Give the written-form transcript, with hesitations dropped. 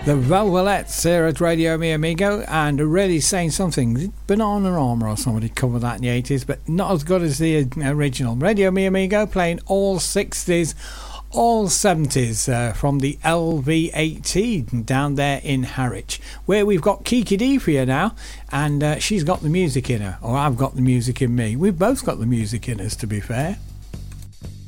The Velvelettes here at Radio Mi Amigo, and really saying something. Banana Armour or somebody covered that in the 80s, but not as good as the original. Radio Mi Amigo playing all 60s, all 70s from the LV18 down there in Harwich, where we've got Kiki D for you now, and she's got the music in her, or I've got the music in me. We've both got the music in us, to be fair.